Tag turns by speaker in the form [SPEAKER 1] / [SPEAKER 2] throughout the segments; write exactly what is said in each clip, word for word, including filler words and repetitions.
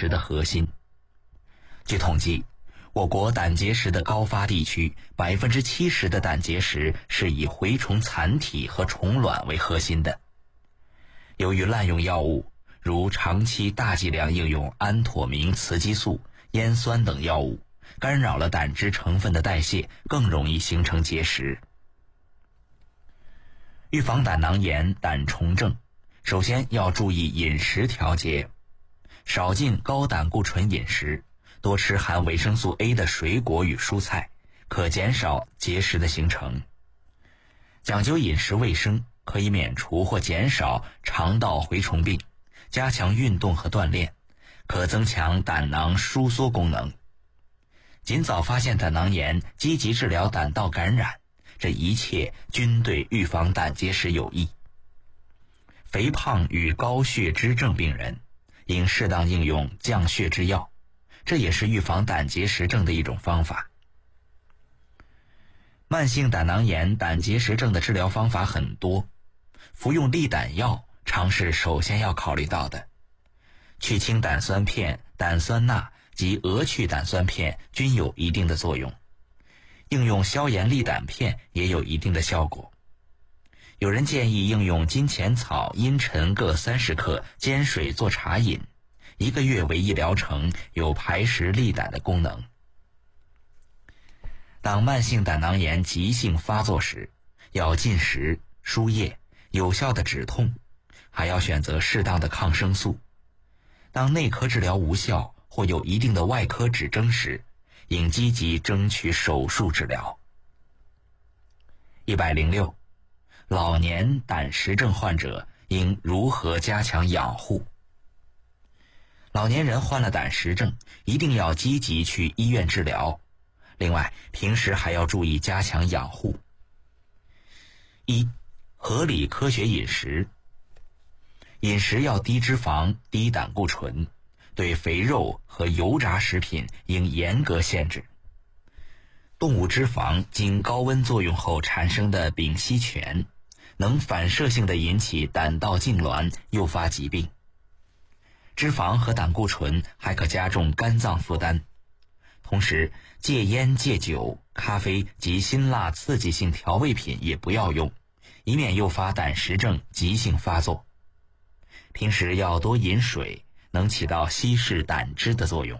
[SPEAKER 1] 石的核心。据统计，我国胆结石的高发地区 百分之七十 的胆结石是以蛔虫残体和虫卵为核心的。由于滥用药物，如长期大剂量应用安妥明雌激素、烟酸等药物，干扰了胆汁成分的代谢，更容易形成结石。预防胆囊炎、胆虫症，首先要注意饮食调节，少进高胆固醇饮食，多吃含维生素 A 的水果与蔬菜，可减少结石的形成。讲究饮食卫生，可以免除或减少肠道蛔虫病，加强运动和锻炼，可增强胆囊收缩功能。尽早发现胆囊炎，积极治疗胆道感染，这一切均对预防胆结石有益。肥胖与高血脂症病人应适当应用降血脂药，这也是预防胆结石症的一种方法。慢性胆囊炎、胆结石症的治疗方法很多，服用利胆药常是首先要考虑到的。去氢胆酸片、胆酸钠及鹅去胆酸片均有一定的作用，应用消炎利胆片也有一定的效果。有人建议应用金钱草、茵陈各三十克，煎水做茶饮，一个月为一疗程，有排石利胆的功能。当慢性胆囊炎急性发作时，要禁食、输液，有效的止痛，还要选择适当的抗生素。当内科治疗无效或有一定的外科指征时，应积极争取手术治疗。一百零六，老年胆石症患者应如何加强养护？老年人患了胆石症，一定要积极去医院治疗。另外，平时还要注意加强养护。一、合理科学饮食。饮食要低脂肪、低胆固醇，对肥肉和油炸食品应严格限制。动物脂肪经高温作用后产生的丙烯醛，能反射性地引起胆道痉挛，诱发疾病。脂肪和胆固醇还可加重肝脏负担。同时，戒烟、戒酒、咖啡及辛辣刺激性调味品也不要用，以免诱发胆石症急性发作。平时要多饮水，能起到稀释胆汁的作用。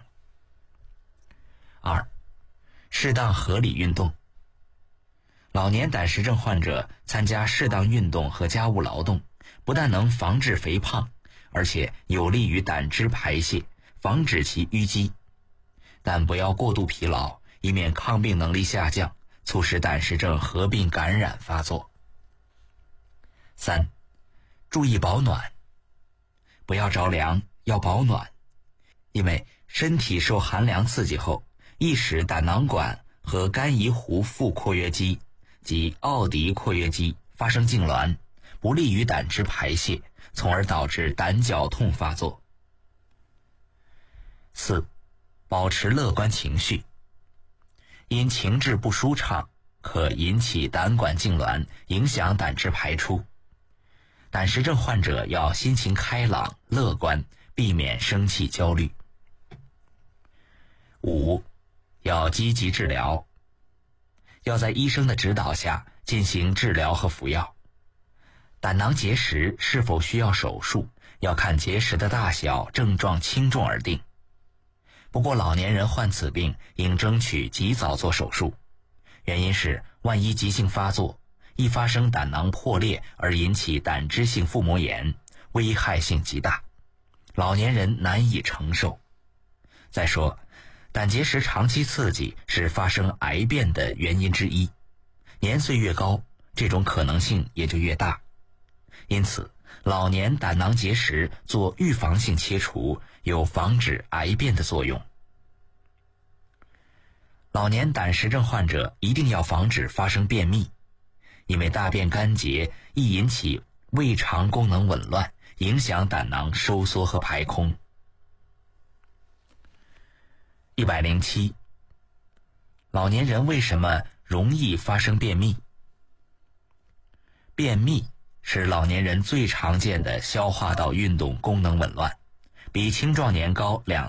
[SPEAKER 1] 二、适当合理运动。老年胆石症患者参加适当运动和家务劳动，不但能防治肥胖，而且有利于胆汁排泄，防止其淤积。但不要过度疲劳，以免抗病能力下降，促使胆石症合并感染发作。三、注意保暖。不要着凉，要保暖，因为身体受寒凉刺激后，易使胆囊管和肝胰湖副括约肌及奥迪括约肌发生痉挛，不利于胆汁排泄，从而导致胆绞痛发作。四、保持乐观情绪。因情志不舒畅，可引起胆管痉挛，影响胆汁排出。胆石症患者要心情开朗、乐观，避免生气焦虑。五、要积极治疗。要在医生的指导下进行治疗和服药。胆囊结石是否需要手术，要看结石的大小、症状轻重而定。不过老年人患此病应争取及早做手术，原因是万一急性发作，易发生胆囊破裂而引起胆汁性腹膜炎，危害性极大，老年人难以承受。再说，胆结石长期刺激是发生癌变的原因之一，年岁越高，这种可能性也就越大。因此，老年胆囊结石做预防性切除，有防止癌变的作用。老年胆石症患者一定要防止发生便秘，因为大便干结易引起胃肠功能紊乱，影响胆囊收缩和排空。一百零七，老年人为什么容易发生便秘？便秘是老年人最常见的消化道运动功能紊乱，比青壮年高两